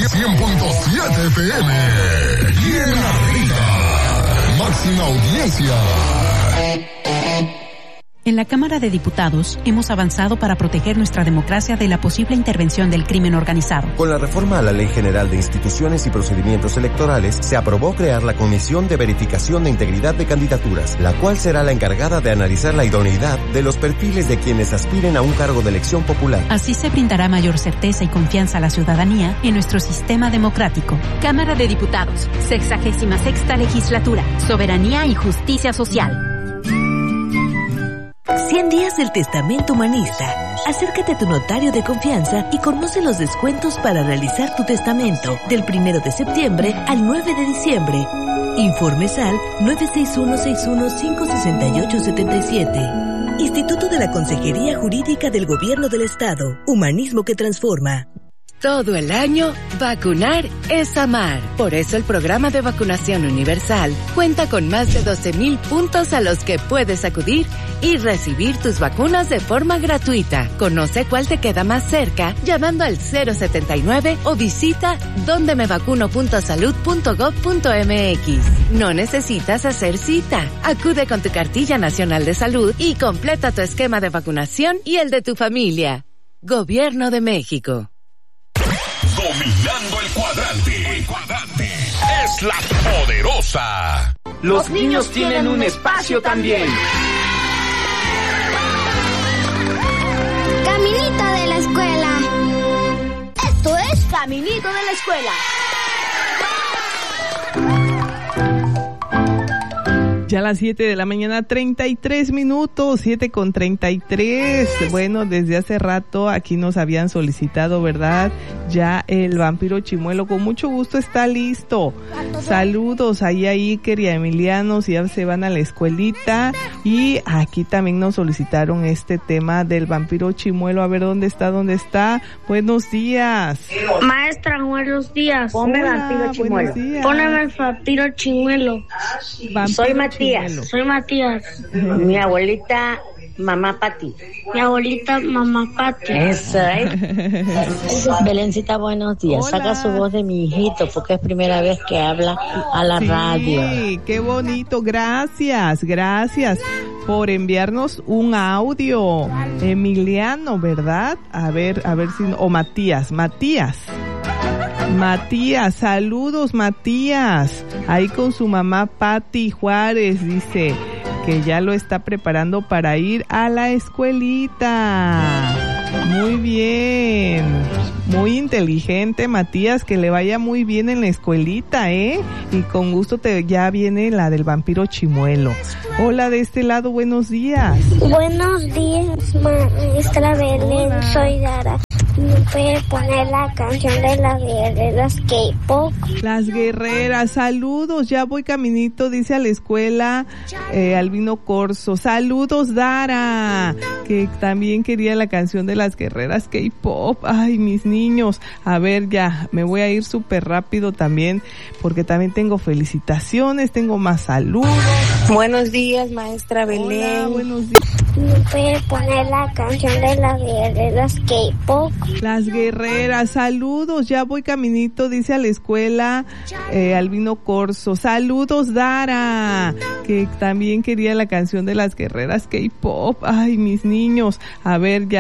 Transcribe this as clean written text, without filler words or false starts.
100.7 FM. Y en arriba. Máxima audiencia. En la Cámara de Diputados hemos avanzado para proteger nuestra democracia de la posible intervención del crimen organizado. Con la reforma a la Ley General de Instituciones y Procedimientos Electorales, se aprobó crear la Comisión de Verificación de Integridad de Candidaturas, la cual será la encargada de analizar la idoneidad de los perfiles de quienes aspiren a un cargo de elección popular. Así se brindará mayor certeza y confianza a la ciudadanía en nuestro sistema democrático. Cámara de Diputados, 66ª Legislatura, Soberanía y Justicia Social. 100 días del Testamento Humanista. Acércate a tu notario de confianza y conoce los descuentos para realizar tu testamento del 1 de septiembre al 9 de diciembre. Informes al 961-615-6877. Instituto de la Consejería Jurídica del Gobierno del Estado. Humanismo que transforma. Todo el año, vacunar es amar. Por eso el programa de vacunación universal cuenta con más de 12,000 puntos a los que puedes acudir y recibir tus vacunas de forma gratuita. Conoce cuál te queda más cerca llamando al 079 o visita dondemevacuno.salud.gov.mx. No necesitas hacer cita. Acude con tu cartilla nacional de salud y completa tu esquema de vacunación y el de tu familia. Gobierno de México. Dominando el cuadrante. Es la poderosa. Los niños tienen un espacio también. Caminito de la escuela. Esto es Caminito de la escuela. Ya a las 7 de la mañana, 33 minutos, 7:33. Bueno, desde hace rato aquí nos habían solicitado, ¿verdad? Ya el vampiro chimuelo, con mucho gusto está listo. Saludos ahí a Iker y a Emiliano, si ya se van a la escuelita. Y aquí también nos solicitaron este tema del vampiro chimuelo. A ver, ¿dónde está? Buenos días. Maestra, buenos días. Ponme vampiro chimuelo. Póneme el vampiro chimuelo. Soy Matías. Soy Matías. Mi abuelita, mamá Pati. Mi abuelita, mamá Pati. Eso, Belencita, buenos días. Hola. Saca su voz de mi hijito porque es primera vez que habla a la radio. Sí, qué bonito. Gracias por enviarnos un audio. Emiliano, ¿verdad? A ver si... O Matías, saludos Matías, ahí con su mamá Pati Juárez, dice que ya lo está preparando para ir a la escuelita. Muy bien, muy inteligente Matías, que le vaya muy bien en la escuelita, y con gusto ya viene la del vampiro chimuelo. Hola, de este lado, buenos días. Buenos días, maestra Belén, soy Dara. ¿Me puede poner la canción de las guerreras K-pop? Las guerreras, saludos, ya voy caminito, dice a la escuela Albino Corso. Saludos Dara, que también quería la canción de las guerreras K-pop. Ay, mis niños, a ver, ya me voy a ir súper rápido también, porque también tengo felicitaciones, tengo más saludos. Buenos días, maestra Belén. Hola, buenos días. ¿Me puede poner la canción de las guerreras K-pop? Las guerreras, saludos, ya voy caminito, dice a la escuela Albino Corso. Saludos Dara, que también quería la canción de las guerreras K-pop. Ay, mis niños, a ver, ya